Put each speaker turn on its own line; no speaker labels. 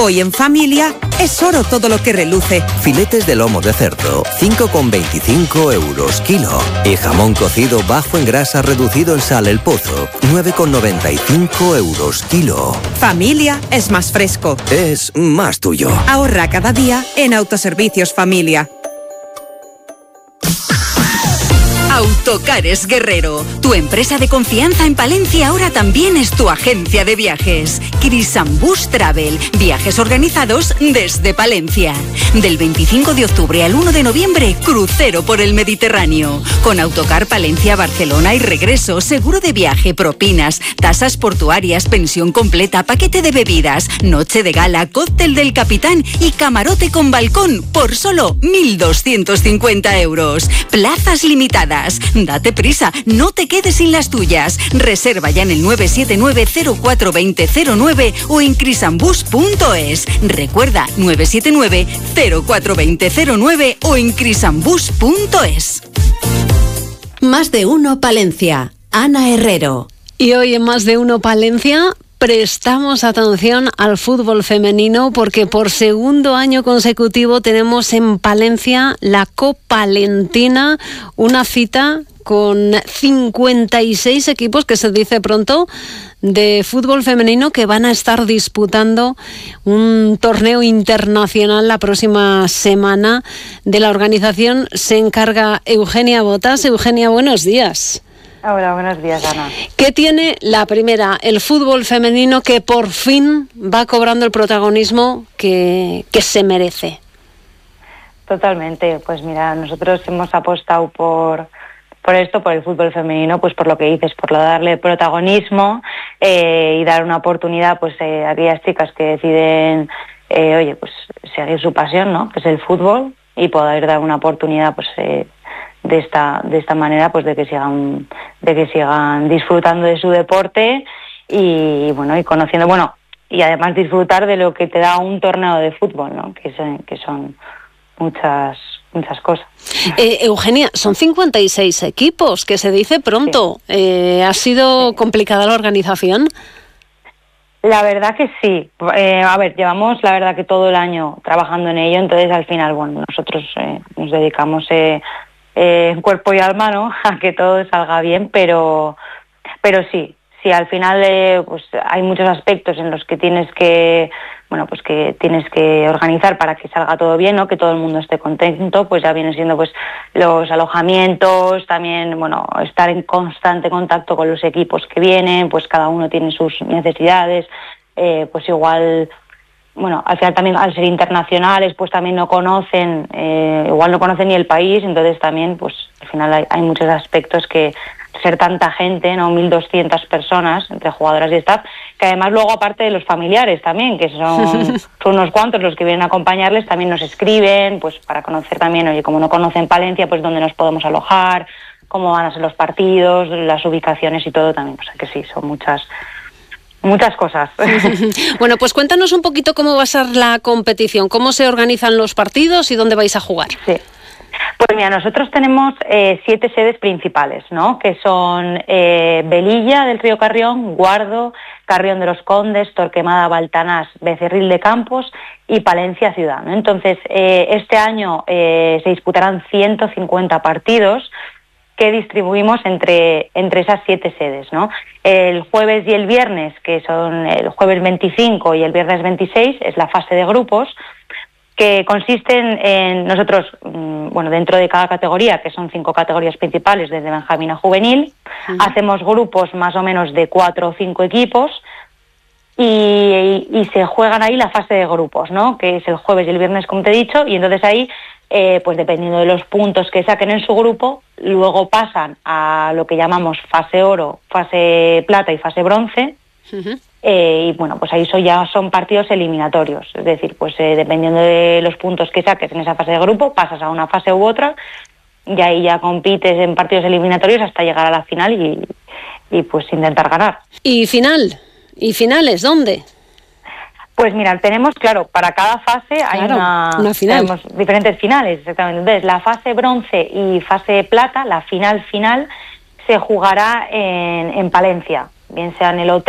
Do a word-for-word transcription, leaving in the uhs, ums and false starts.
Hoy en familia es oro todo lo que reluce.
Filetes de lomo de cerdo, cinco con veinticinco euros kilo. Y jamón cocido bajo en grasa reducido en sal El Pozo, nueve con noventa y cinco euros kilo.
Familia es más fresco.
Es más tuyo.
Ahorra cada día en Autoservicios Familia.
Autocares Guerrero, tu empresa de confianza en Palencia ahora también es tu agencia de viajes. Crisambus Travel, viajes organizados desde Palencia. Del veinticinco de octubre al uno de noviembre, crucero por el Mediterráneo. Con Autocar Palencia, Barcelona y regreso, seguro de viaje, propinas, tasas portuarias, pensión completa, paquete de bebidas, noche de gala, cóctel del capitán y camarote con balcón por solo mil doscientos cincuenta euros. Plazas limitadas. Date prisa, no te quedes sin las tuyas. Reserva ya en el nueve siete nueve cero cuatro dos cero cero nueve o en crisambus punto es. Recuerda, nueve siete nueve cero cuatro dos cero cero nueve o en crisambus punto es.
Más de uno Palencia. Ana Herrero.
Y hoy en Más de uno Palencia prestamos atención al fútbol femenino porque por segundo año consecutivo tenemos en Palencia la Copa Lentina, una cita con cincuenta y seis equipos, que se dice pronto, de fútbol femenino que van a estar disputando un torneo internacional la próxima semana. De la organización se encarga Eugenia Botas. Eugenia, buenos días.
Hola, buenos días, Ana.
¿Qué tiene la primera, el fútbol femenino, que por fin va cobrando el protagonismo que, que se merece?
Totalmente. Pues mira, nosotros hemos apostado por, por esto, por el fútbol femenino, pues por lo que dices, por lo de darle protagonismo eh, y dar una oportunidad pues eh, a aquellas chicas que deciden, eh, oye, pues seguir su pasión, ¿no? Que es el fútbol, y poder dar una oportunidad, pues eh, de esta de esta manera, pues de que sigan de que sigan disfrutando de su deporte y bueno y conociendo bueno y además disfrutar de lo que te da un torneo de fútbol, ¿no? Que son, que son muchas muchas cosas.
Eh, Eugenia, son cincuenta y seis equipos, que se dice pronto. Sí. Eh, ¿ha sido sí. complicada la organización?
La verdad que sí. Eh, a ver, llevamos la verdad que todo el año trabajando en ello, entonces al final, bueno, nosotros eh, nos dedicamos eh, Eh, cuerpo y alma, ¿no? A que todo salga bien, pero pero sí, sí, al final eh, pues hay muchos aspectos en los que tienes que, bueno, pues que tienes que organizar para que salga todo bien, ¿no? Que todo el mundo esté contento, pues ya viene siendo pues los alojamientos, también, bueno, estar en constante contacto con los equipos que vienen, pues cada uno tiene sus necesidades, eh, pues igual. Bueno, al final también al ser internacionales pues también no conocen, eh, igual no conocen ni el país, entonces también pues al final hay, hay muchos aspectos que ser tanta gente, ¿no? mil doscientas personas entre jugadoras y staff, que además luego aparte de los familiares también, que son, son unos cuantos los que vienen a acompañarles, también nos escriben pues para conocer también, oye, como no conocen Palencia, pues dónde nos podemos alojar, cómo van a ser los partidos, las ubicaciones y todo también, o sea que sí, son muchas Muchas cosas.
Bueno, pues cuéntanos un poquito cómo va a ser la competición, cómo se organizan los partidos y dónde vais a jugar.
Sí. Pues mira, nosotros tenemos eh, siete sedes principales, ¿no? Que son eh, Velilla del Río Carrión, Guardo, Carrión de los Condes, Torquemada, Baltanás, Becerril de Campos y Palencia Ciudad, ¿no? Entonces, eh, este año eh, se disputarán ciento cincuenta partidos que distribuimos entre, entre esas siete sedes, ¿no? El jueves y el viernes, que son el jueves veinticinco y el viernes veintiséis, es la fase de grupos, que consisten en nosotros, bueno, dentro de cada categoría, que son cinco categorías principales, desde Benjamín a Juvenil, uh-huh. hacemos grupos más o menos de cuatro o cinco equipos y, y, y se juegan ahí la fase de grupos, ¿no? Que es el jueves y el viernes, como te he dicho, y entonces ahí Eh, pues dependiendo de los puntos que saquen en su grupo, luego pasan a lo que llamamos fase oro, fase plata y fase bronce, uh-huh. eh, y bueno, pues ahí eso ya son partidos eliminatorios, es decir, pues eh, dependiendo de los puntos que saques en esa fase de grupo, pasas a una fase u otra, y ahí ya compites en partidos eliminatorios hasta llegar a la final y, y pues intentar ganar.
¿Y final? ¿Y finales dónde?
Pues mira, tenemos, claro, para cada fase hay
claro,
una,
una final.
Tenemos diferentes finales, exactamente. Entonces, la fase bronce y fase plata, la final final, se jugará en, en Palencia, bien sea en el hotel